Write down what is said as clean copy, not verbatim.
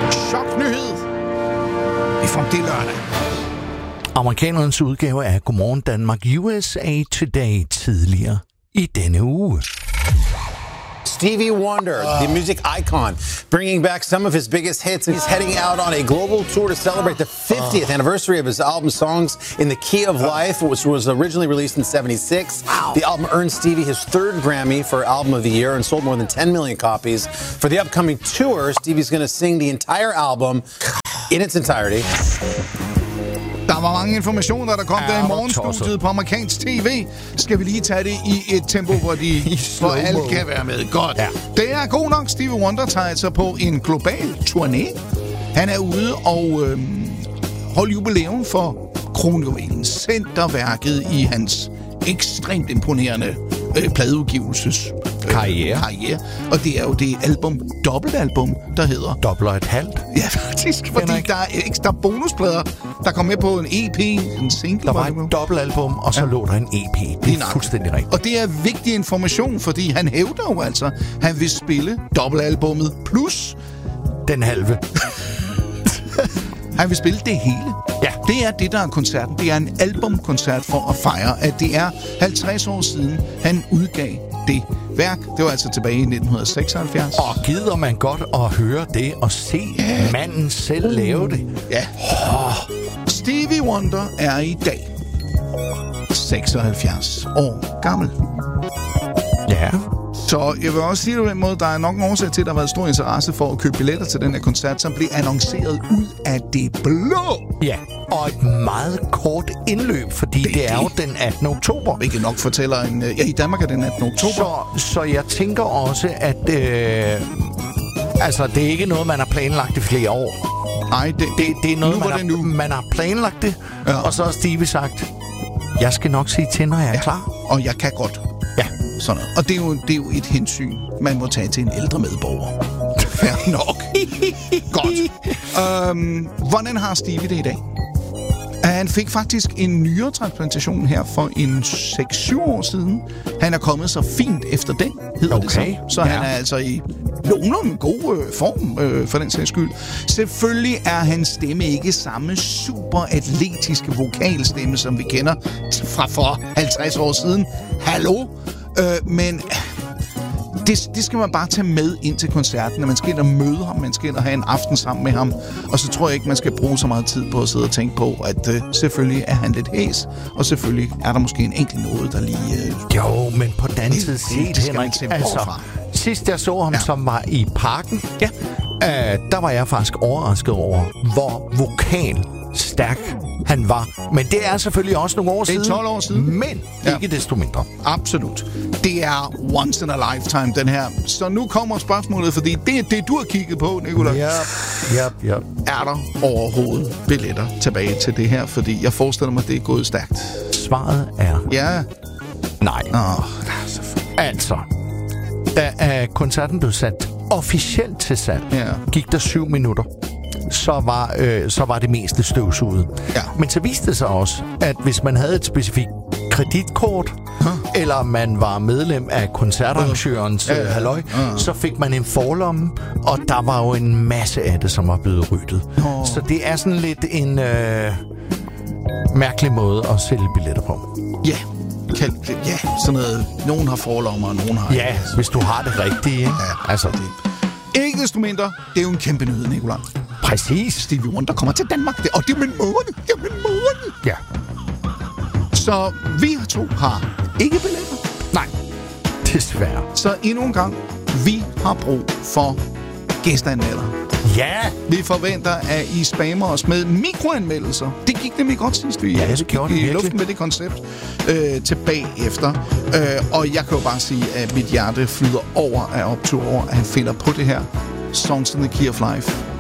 Choknyhed. Det er lørdag. Amerikanernes udgave af Godmorgen Danmark USA Today tidligere i denne uge. Stevie Wonder, the music icon, bringing back some of his biggest hits. He's heading out on a global tour to celebrate the 50th anniversary of his album Songs in the Key of Life, which was originally released in '76. Wow. The album earned Stevie his third Grammy for Album of the Year and sold more than 10 million copies. For the upcoming tour, Stevie's going to sing the entire album in its entirety. Der var mange informationer, der kom der i morgenstudiet på amerikansk tv. Skal vi lige tage det i et tempo, hvor alle kan være med? Godt. Ja. Det er god nok. Stevie Wonder tager altså på en global turné. Han er ude og holde jubilæum for kronjuvelen, centerværket i hans ekstremt imponerende pladeudgivelses karriere. Og det er jo det dobbeltalbum, der hedder Dobbelt og et halvt. Ja, faktisk, fordi der er ekstra bonusplader, der kom med på en EP, en single. Der var et dobbeltalbum, og så lå der en EP. Det er fuldstændig rigtigt. Og det er vigtig information, fordi han hævder jo altså, han vil spille dobbeltalbummet plus den halve. Han vil spille det hele. Ja. Det er det, der er koncerten. Det er en albumkoncert for at fejre, at det er 50 år siden, han udgav det værk. Det var altså tilbage i 1976. Og gider man godt at høre det og se manden selv lave det? Ja. Stevie Wonder er i dag 76 år gammel. Ja. Så jeg vil også sige det på den måde, der er nok en årsag til, at der har været stor interesse for at købe billetter til den her koncert, som blev annonceret ud af det blå. Ja, og et meget kort indløb, fordi det er jo den 18. oktober. Hvilket nok fortæller i Danmark er den 18. oktober. Så jeg tænker også, at det er ikke noget, man har planlagt i flere år. Nej, det er noget, man har planlagt det, og så har Stevie sagt, jeg skal nok sige til, når jeg er klar. Og jeg kan godt. Ja. Sådan noget. Og det er jo et hensyn, man må tage til en ældre medborger. Fair nok. Godt. Hvordan har Stevie det i dag? Han fik faktisk en nyretransplantation her for en 6-7 år siden. Han er kommet så fint efter den, hedder det så. Så han er altså i nogenlunde god form for den sags skyld. Selvfølgelig er hans stemme ikke samme super atletiske vokalstemme, som vi kender fra for 50 år siden. Hallo? Men det skal man bare tage med ind til koncerten, at man skal ind og møde ham, man skal ind og have en aften sammen med ham, og så tror jeg ikke, man skal bruge så meget tid på at sidde og tænke på, at selvfølgelig er han lidt hæs, og selvfølgelig er der måske en enkelt noget, der lige... Jo, men på den anden side set, Henrik, sidst jeg så ham, som var i Parken, der var jeg faktisk overrasket over, hvor vokalstærk han var. Men det er selvfølgelig også nogle år siden. Det er 12 år siden. Men ikke desto mindre. Absolut. Det er once in a lifetime, den her. Så nu kommer spørgsmålet, fordi det er det, du har kigget på, Nicolai. Ja. Er der overhovedet billetter tilbage til det her? Fordi jeg forestiller mig, det er gået stærkt. Svaret er... Ja. Nej. Altså, da koncerten blev sat officielt til salg, gik der 7 minutter. Så var det meste støvsuget. Ja. Men så viste det sig også, at hvis man havde et specifikt kreditkort, eller man var medlem af koncertarrangørens halløj, så fik man en forlomme, og der var jo en masse af det, som var blevet ryddet. Så det er sådan lidt en mærkelig måde at sælge billetter på. Ja, sådan noget. Nogen har forlommer, og nogen har... Ja, hvis du har det rigtige, ikke? Ja, altså det. Ikke desto mindre, det er jo en kæmpe nyhed, Nicolai. Præcis. Stevie Wonder kommer til Danmark, og det er min måned. Ja. Så vi to har ikke billetter. Nej, desværre. Så endnu en gang, vi har brug for gæsteanmeldere. Ja! Vi forventer, at I spammer os med mikroanmeldelser. Det gik nemlig godt sidst, vi gjorde i luften med det koncept tilbage efter. Og jeg kan jo bare sige, at mit hjerte flyder over af optur over, at han finder på det her. Songs in the Key of Life.